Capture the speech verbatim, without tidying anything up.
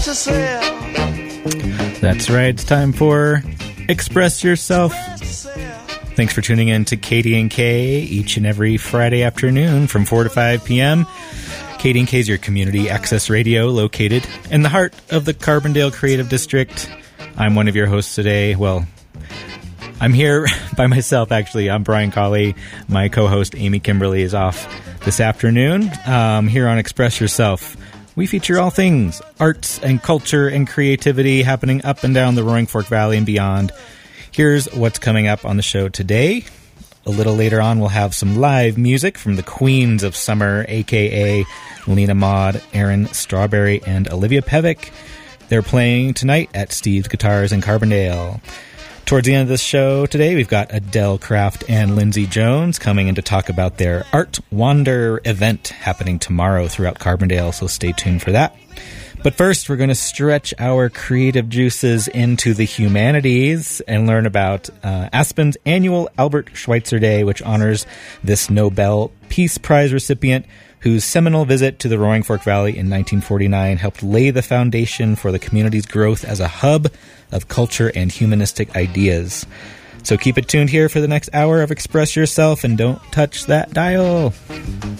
That's right. It's time for Express Yourself. Thanks for tuning in to K D and K each and every Friday afternoon from four to five p.m. K D and K is your community access radio located in the heart of the Carbondale Creative District. I'm one of your hosts today. Well, I'm here by myself, actually. I'm Brian Colley. My co-host, Amy Kimberly, is off this afternoon. Um, here on Express Yourself, we feature all things arts and culture and creativity happening up and down the Roaring Fork Valley and beyond. Here's what's coming up on the show today. A little later on, we'll have some live music from the Queens of Summer, a k a. Lena Maud, Erin Strawberry, and Olivia Pevick. They're playing tonight at Steve's Guitars in Carbondale. Towards the end of this show today, we've got Adele Craft and Lindsay Jones coming in to talk about their Art Wander event happening tomorrow throughout Carbondale, so stay tuned for that. But first, we're going to stretch our creative juices into the humanities and learn about uh, Aspen's annual Albert Schweitzer Day, which honors this Nobel Peace Prize recipient whose seminal visit to the Roaring Fork Valley in nineteen forty-nine helped lay the foundation for the community's growth as a hub of culture and humanistic ideas. So keep it tuned here for the next hour of Express Yourself, and don't touch that dial.